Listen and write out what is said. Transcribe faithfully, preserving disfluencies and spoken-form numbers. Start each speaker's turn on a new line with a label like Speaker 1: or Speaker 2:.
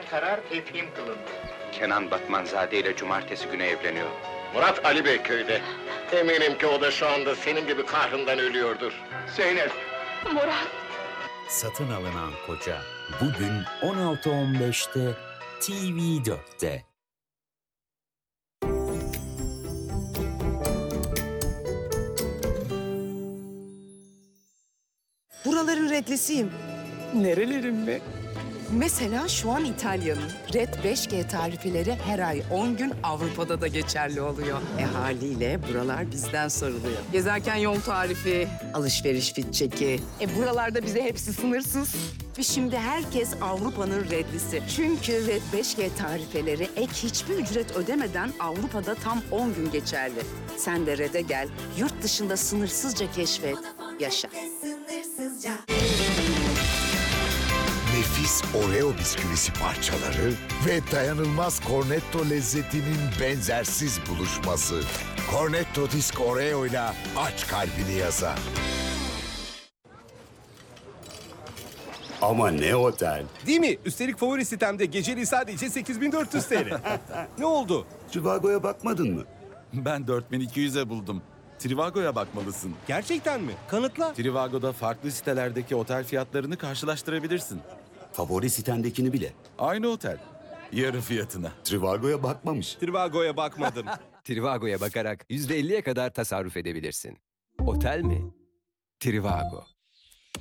Speaker 1: karar tefhim kılındı.
Speaker 2: Kenan Batmanzade ile cumartesi günü evleniyor.
Speaker 3: Murat Ali Bey köyde. Eminim ki o da şu anda senin gibi kahrından ölüyordur.
Speaker 1: Zeynep!
Speaker 4: Murat!
Speaker 5: Satın alınan koca bugün on altı on beşte T V dörtte.
Speaker 6: Buraların redlisiyim.
Speaker 7: Nerelerin mi?
Speaker 6: Mesela şu an İtalya'nın. Red beş G tarifeleri her ay on gün Avrupa'da da geçerli oluyor. E haliyle buralar bizden soruluyor. Gezerken yol tarifi, alışveriş fit çeki. E buralarda bize hepsi sınırsız. Ve şimdi herkes Avrupa'nın redlisi. Çünkü Red beş G tarifeleri ek hiçbir ücret ödemeden Avrupa'da tam on gün geçerli. Sen de Red'e gel, yurt dışında sınırsızca keşfet, yaşa.
Speaker 8: Nefis Oreo bisküvisi parçaları ve dayanılmaz Cornetto lezzetinin benzersiz buluşması. Cornetto Disk Oreo ile aç kalbini yaza.
Speaker 9: Ama ne otel?
Speaker 10: Değil mi? Üstelik favori sitemde geceliği sadece sekiz bin dört yüz T L. Ne oldu?
Speaker 9: Trivago'ya bakmadın mı?
Speaker 11: Ben dört bin iki yüze buldum. Trivago'ya bakmalısın.
Speaker 10: Gerçekten mi? Kanıtla.
Speaker 11: Trivago'da farklı sitelerdeki otel fiyatlarını karşılaştırabilirsin.
Speaker 9: Favori sitendekini bile.
Speaker 11: Aynı otel. Yarı fiyatına.
Speaker 9: Trivago'ya bakmamış.
Speaker 10: Trivago'ya bakmadım.
Speaker 12: Trivago'ya bakarak yüzde elliye kadar tasarruf edebilirsin. Otel mi? Trivago.